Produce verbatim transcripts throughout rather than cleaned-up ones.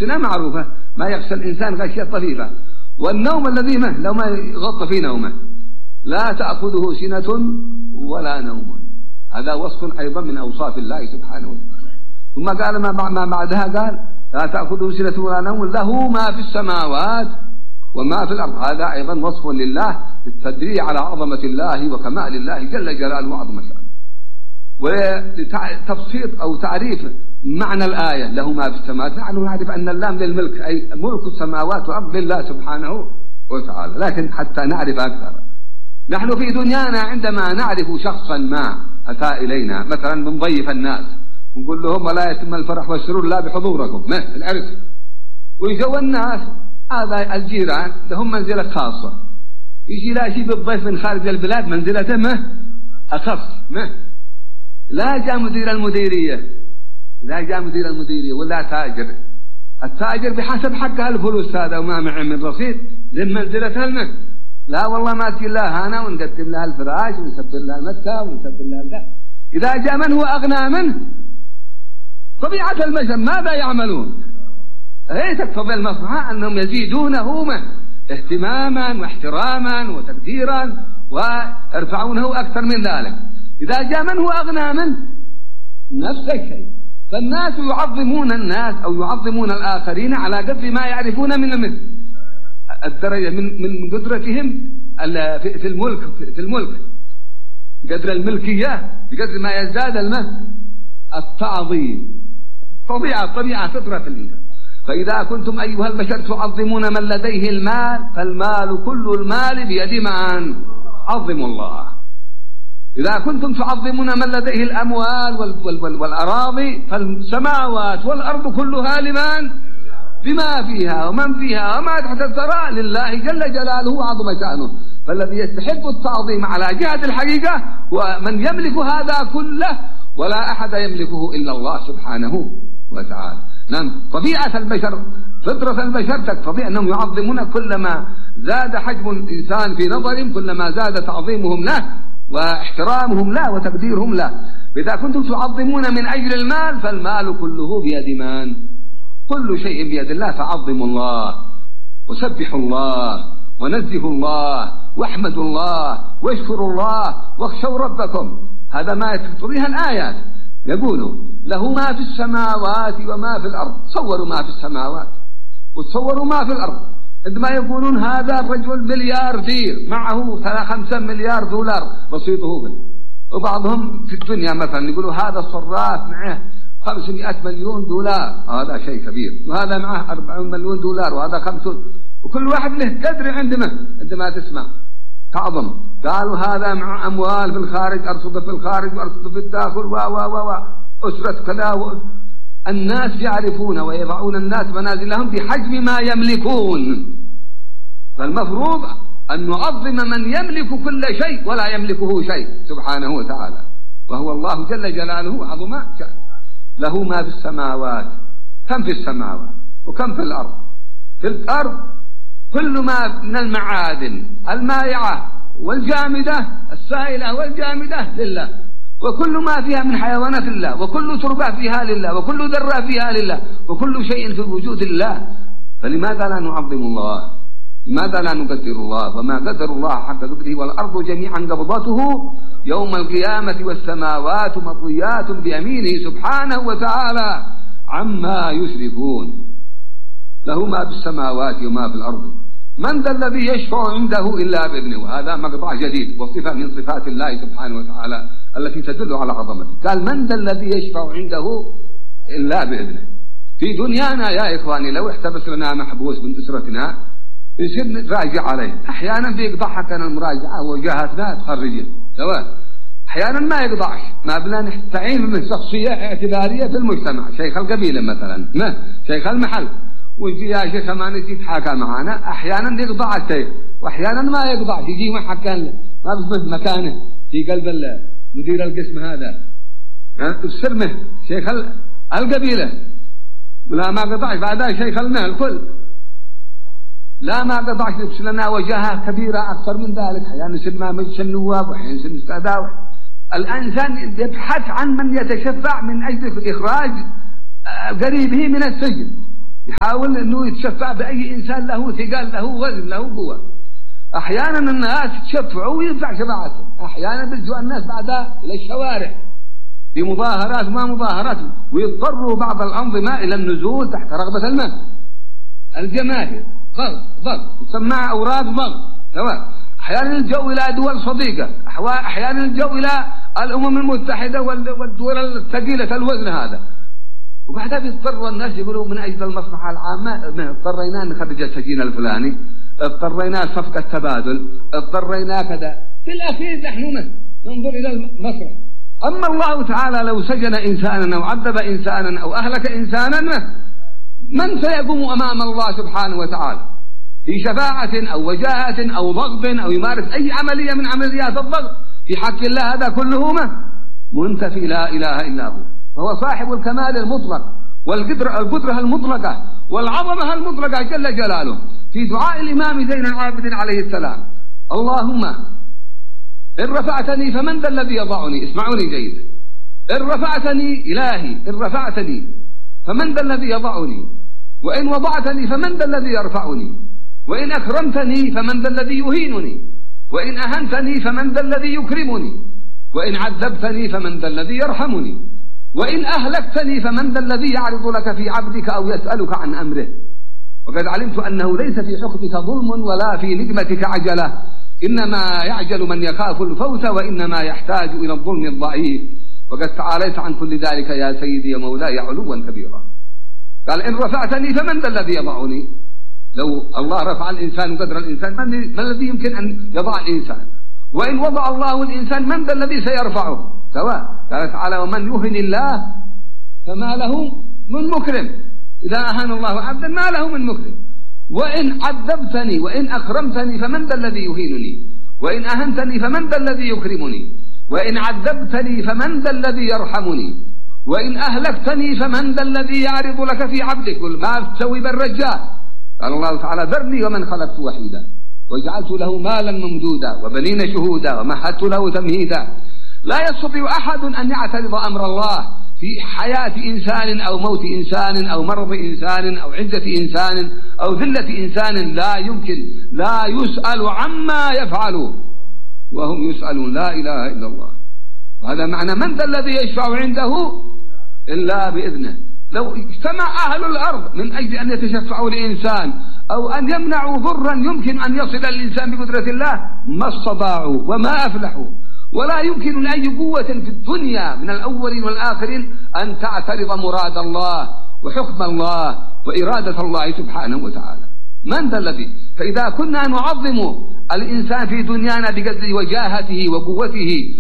السنة معروفة، ما يخشى الإنسان غشية طفيفة. والنوم الذي مه لو ما يغطى في نومه لا تأخذه سنة ولا نوم، هذا وصف أيضا من أوصاف الله سبحانه وتعالى. ثم قال ما بعدها قال لا تأخذه سنة ولا نوم له ما في السماوات وما في الأرض، هذا أيضا وصف لله للتدريع على عظمة الله وكمال الله جل جلاله وعظم شأنه. ولتبسيط أو تعريف معنى الآية له ما في السماوات، نحن نعرف أن اللام للملك، أي ملك السماوات والأرض لله سبحانه وتعالى. لكن حتى نعرف أكثر، نحن في دنيانا عندما نعرف شخصا ما أتى إلينا مثلا بنضيف الناس ونقول لهم ولا يتم الفرح والسرور لا بحضوركم ما العرس، ويجوا الناس هذا الجيران لهم منزلة خاصة، يجي لا يجيب الضيف من خارج البلاد منزلته ما أخص ما. لا جاء مدير المديرية، لا جاء مدير المديرية ولا تاجر، التاجر بحسب حقها الفلوس هذا وما معه من رصيد للمنزلة المه، لا والله ما تجي لها هنا ونقدم لها الفراش ونسبر لها المتكة ونسبر لها ذا. إذا جاء من هو أغنى منه طبيعة البشر ماذا يعملون؟ هي تقتضي المصلحة أنهم يزيدونه اهتماما واحتراما وتقديرا ويرفعونه أكثر من ذلك. إذا جاء من هو أغنى منه نفس الشيء، فالناس يعظمون الناس أو يعظمون الآخرين على قدر ما يعرفون من الملك الدرجة من من قدرتهم في الملك في الملك قدر الملكية بقدر ما يزداد المه التعظيم، طبيعة طبيعة فطرة في الإنسان. فإذا كنتم أيها البشر تعظمون من لديه المال فالمال كل المال بيد من؟ عظموا الله. إذا كنتم تعظمون من لديه الأموال والأراضي فالسماوات والأرض كلها لمن؟ بما فيها ومن فيها وما تحت الثرى لله جل جلاله وعظم شأنه. فالذي يستحق التعظيم على جهة الحقيقة ومن يملك هذا كله، ولا أحد يملكه إلا الله سبحانه وتعالى. نعم، طبيعة البشر فطرة البشر تقتضي أنهم يعظمون، كلما زاد حجم الإنسان في نظرهم كلما زاد تعظيمهم له واحترامهم له وتقديرهم له. إذا كنتم تعظمون من أجل المال فالمال كله بيد من؟ كل شيء بيد الله، فعظموا الله وسبحوا الله ونزهوا الله واحمدوا الله واشكروا الله واخشوا ربكم. هذا ما تقتضيها الآيات. يقولوا له ما في السماوات وما في الأرض، تصوروا ما في السماوات وتصوروا ما في الأرض. عندما يقولون هذا الرجل ملياردير معه خمسة مليار دولار بسيطه بل. وبعضهم في الدنيا مثلا يقولوا هذا الصراف معه خمسمائة مليون دولار، هذا شيء كبير، وهذا معه أربعين مليون دولار وهذا خمسون، وكل واحد له قدر عندما عندما تسمع تعظم. قالوا هذا مع أموال في الخارج، أرصد في الخارج وأرصد في الداخل و و و أسرة كذا. الناس يعرفون ويضعون الناس منازلهم بحجم ما يملكون، فالمفروض أن نعظم من يملك كل شيء ولا يملكه شيء سبحانه وتعالى، وهو الله جل جلاله عظم شأنه. له ما في السماوات، كم في السماوات وكم في الأرض؟ في الأرض كل ما من المعادن المائعة والجامدة السائلة والجامدة لله، وكل ما فيها من حيوانات الله، وكل تربة فيها لله، وكل ذرة فيها لله، وكل شيء في الوجود لله. فلماذا لا نعظم الله؟ لماذا لا نقدر الله؟ وما قدر الله حق قدره. والأرض جميعا قبضته يوم القيامة والسماوات مطويات بيمينه سبحانه وتعالى عما يشركون. له ما في السماوات وما في الأرض. من ذا الذي يشفع عنده إلا بإذنه؟ وهذا مقطع جديد وصفة من صفات الله سبحانه وتعالى التي تدل على عظمته. قال من ذا الذي يشفع عنده إلا بإذنه. في دنيانا يا إخواني لو احتبس لنا محبوس من أسرتنا يصير نراجع عليه، أحيانا بيقطع حتى المراجعة وجاهتنا تخرجه سواء، أحيانا ما يقطعش، ما بلا نستعين من شخصية اعتبارية في المجتمع، شيخ القبيلة مثلا، ما شيخ المحل، ويجي يا شيخ ما نجي يتحاكى معنا، أحيانا يقطع الشيخ وأحيانا ما يقطع، يجي محكان ما بثبت مكانه في قلب مدير القسم هذا تسرمه شيخ القبيلة، ولا ما قطعش بعدها شيخ المهل كل لا ما قطعش يبس لنا وجهة كبيرة أكثر من ذلك، أحيانا يصير ما مجلس النواب وأحيانا يصير مستداوح. الإنسان يبحث عن من يتشفع من أجل إخراج قريبه من السجن، يحاول أنه يتشفع بأي إنسان له ثقل له وزن له قوة. أحيانا الناس يتشفعوا وينفع شفاعتهم، أحيانا بيلجوا الناس بعدها إلى الشوارع في مظاهرات ما مظاهرات، ويضطروا بعض الأنظمة إلى النزول تحت رغبة المال الجماهير، ضغط ضغط يسمى أوراق ضغط سواء. أحيانا يلجوا إلى دول صديقة، أحيانا يلجوا إلى الأمم المتحدة والدول الثقيلة الوزن هذا، وبعدها بيضطروا الناس يقولوا من أجل المصلحة العامة اضطرينا نخرج السجين الفلاني، اضطرينا صفقة تبادل، اضطرينا كذا. في الأخير نحن ننظر إلى المصلحة. أما الله تعالى لو سجن إنسانا أو عذب إنسانا أو أهلك إنسانا، من سيقوم أمام الله سبحانه وتعالى في شفاعة أو وجاهة أو ضغط أو يمارس أي عملية من عمليات الضغط في حق الله؟ هذا كله منتفي لا إله إلا هو، فهو صاحب الكمال المطلق والقدرة القدرة المطلقة والعظمة المطلقة جل جلاله. في دعاء الإمام زين العابدين عليه السلام: اللهم إن رفعتني فمن ذا الذي يضعني. اسمعوني جيدا: إن رفعتني إلهي، إن رفعتني فمن ذا الذي يضعني، وإن وضعتني فمن ذا الذي يرفعني، وإن أكرمتني فمن ذا الذي يهينني، وإن أهنتني فمن ذا الذي يكرمني، وإن عذبتني فمن ذا الذي يرحمني، وإن أهلكتني فمن ذا الذي يعرض لك في عبدك أو يسألك عن أمره. وقد علمت أنه ليس في حكمك ظلم ولا في نقمتك عجلة، إنما يعجل من يخاف الفوت وإنما يحتاج إلى الظلم الضعيف، وقد تعاليت عن كل ذلك يا سيدي يا مولاي علوا كبيرا. قال: إن رفعتني فمن ذا الذي يضعني. لو الله رفع الإنسان قدر الإنسان، من الذي يمكن أن يضع الإنسان؟ وإن وضع الله الإنسان من ذا الذي سيرفعه؟ سواء. قال تعالى: ومن يهن الله فما له من مكرم. إذا أهان الله عبدا ما له من مكرم. وإن عذبتني وإن أكرمتني فمن ذا الذي يهينني، وإن أهنتني فمن ذا الذي يكرمني، وإن عذبتني فمن ذا الذي يرحمني، وإن أهلكتني فمن ذا الذي يعرض لك في عبدك. ما تسوي بالرجال. قال الله تعالى: ذرني ومن خلقت وحيدا وجعلت له مالا ممدودا وبنين شهودا ومهدت له تمهيدا. لا يستطيع أحد أن يعترض أمر الله في حياة إنسان أو موت إنسان أو مرض إنسان أو عزة إنسان أو ذلة إنسان. لا يمكن، لا يسأل عما يفعل وهم يسألون. لا إله إلا الله. وهذا معنى: من ذا الذي يشفع عنده إلا بإذنه. لو اجتمع أهل الأرض من أجل أن يتشفعوا لإنسان أو أن يمنعوا ضرا يمكن أن يصل الإنسان بقدرة الله ما استطاعوا وما أفلحوا. ولا يمكن لأي قوة في الدنيا من الأولين والآخرين أن تعترض مراد الله وحكم الله وإرادة الله سبحانه وتعالى. من ذا الذي؟ فإذا كنا نعظم الإنسان في دنيانا بقدر وجاهته وقوته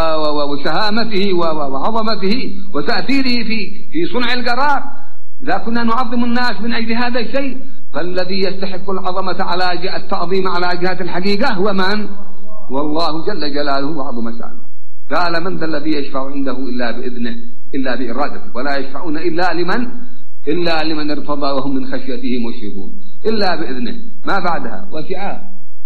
وشهامته وعظمته وتأثيره في في صنع القرار، إذا كنا نعظم الناس من أجل هذا الشيء، فالذي يستحق العظمة على التعظيم على جهة الحقيقة هو من؟ والله جل جلاله وعظم شأنه. قال: من ذا الذي يشفع عنده إلا بإذنه إلا بإرادته، ولا يشفعون إلا لمن إلا لمن ارتضى وهم من خشيته مشفقون. إلا بإذنه. ما بعدها؟ وسع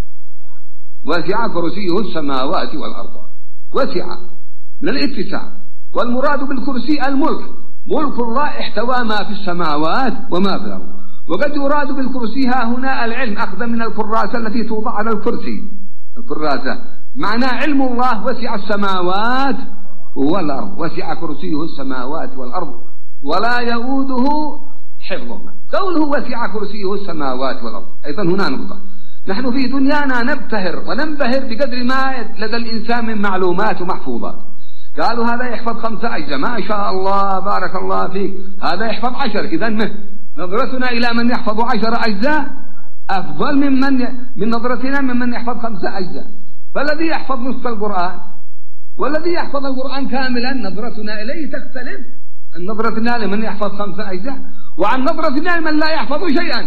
وسع كرسيه السماوات والأرض. وسع من الاتساع، والمراد بالكرسي الملك، ملك الله احتوى ما في السماوات وما في الأرض. وقد يراد بالكرسي ها هنا العلم، أخذا من الكراسة التي توضع على الكرسي. الكراسة معنى علم الله وسع السماوات والأرض. وسع كرسيه السماوات والأرض ولا يؤوده حفظهما. قوله وسع كرسيه السماوات والأرض أيضا هنا نقطة. نحن في دنيانا نبتهر وننبهر بقدر ما لدى الإنسان من معلومات ومحفوظات. قالوا هذا يحفظ خمسة أجزاء، ما شاء الله بارك الله فيك، هذا يحفظ عشر. إذن نظرتنا إلى من يحفظ عشر أجزاء أفضل من من من نظرتنا ممن يحفظ خمسة أجزاء. فالذي يحفظ نصف القرآن والذي يحفظ القرآن كاملا نظرتنا إليه تختلف عن نظرتنا لمن يحفظ خمسة أجزاء وعن نظرتنا لمن لا يحفظ شيئا.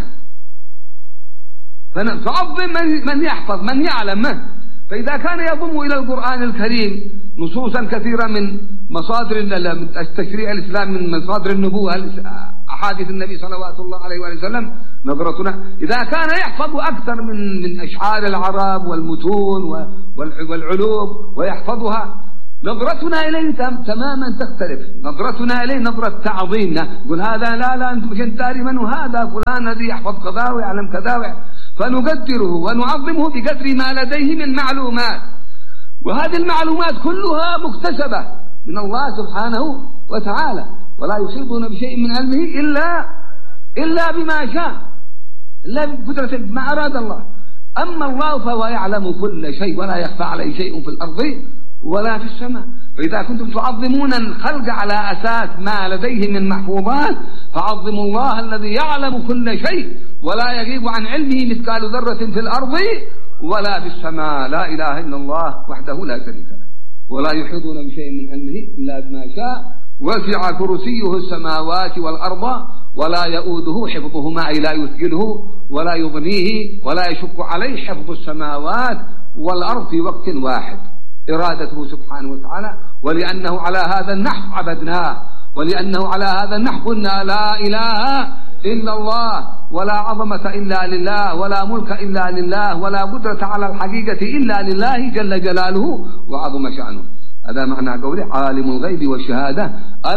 فنعظم من, من يحفظ من يعلم منه. فإذا كان يضم إلى القرآن الكريم نصوصا كثيرة من مصادر التشريع الإسلام، من مصادر النبوة أحاديث النبي صلوات الله عليه وآله وسلم، نظرتنا إذا كان يحفظ أكثر من من أشعار العرب والمتون والعلوم ويحفظها، نظرتنا إليه تماما تختلف. نظرتنا إليه نظرة تعظيم، نقول هذا لا لا أنتم مش داري من هذا فلان الذي يحفظ كذا ويعلم كذا، فنقدره ونعظمه بقدر ما لديه من معلومات، وهذه المعلومات كلها مكتسبة من الله سبحانه وتعالى، ولا يحيطون بشيء من علمه إلا إلا بما شاء، إلا بقدرة ما أراد الله. أما الله فهو يعلم كل شيء ولا يخفى عليه شيء في الأرض ولا في السماء. فإذا كنتم تعظمون الخلق على أساس ما لديه من محفوظات، فعظموا الله الذي يعلم كل شيء ولا يغيب عن علمه مثقال ذرة في الأرض ولا في السماء. لا إله إلا الله وحده لا شريك له، ولا يحيطون بشيء من علمه إلا بما شاء. وسع كرسيه السماوات والأرض ولا يؤوده حفظهما، أي لا يثقله ولا يضنيه ولا يشق عليه حفظ السماوات والأرض في وقت واحد، إرادته سبحانه وتعالى. ولأنه على هذا النحو عبدناه، ولأنه على هذا النحو قلنا لا إله إلا الله، ولا عظمة إلا لله، ولا ملك إلا لله، ولا قدرة على الحقيقة إلا لله جل جلاله وعظم شأنه. هذا معنى قوله عالم الغيب والشهادة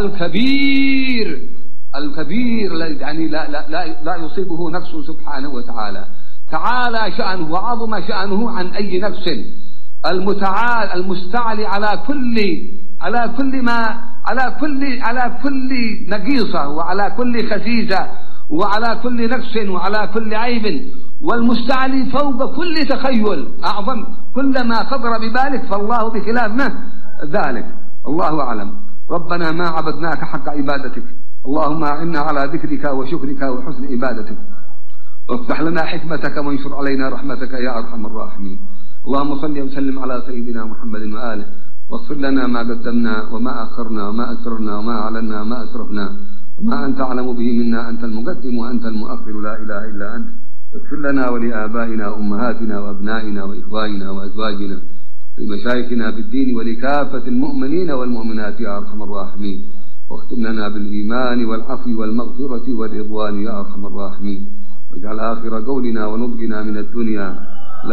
الكبير. الكبير يعني لا, لا, لا, لا يصيبه نفسه سبحانه وتعالى، تعالى شأنه وعظم شأنه عن أي نفس، المتعال المستعلي على كل على كل ما على كل على كل نقيصة وعلى كل خسيسة وعلى كل نقص وعلى كل عيب، والمستعلي فوق كل تخيل أعظم كلما خطر ببالك، فالله بخلاف ذلك. الله أعلم. ربنا ما عبدناك حق عبادتك، اللهم أعنا على ذكرك وشكرك وحسن عبادتك، وافتح لنا حكمتك وانشر علينا رحمتك يا أرحم الراحمين. اللهم صل وسلم على سيدنا محمد وآله، واغفر لنا ما قدمنا وما أخرنا وما أسررنا وما أعلنا وما أسرفنا وما أنت أعلم به منا، أنت المقدم وأنت المؤخر لا إله إلا أنت. اغفر لنا ولآبائنا وأمهاتنا وأبنائنا وإخواننا وأزواجنا ولمشايخنا في الدين ولكافة المؤمنين والمؤمنات يا أرحم الراحمين، واختم لنا بالإيمان والعفو والمغفرة والرضوان يا أرحم الراحمين. واجعل آخر قولنا ونطقنا من الدنيا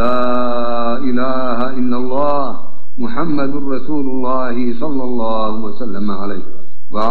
لا إله إلا الله محمد رسول الله صلى الله وسلم عليه.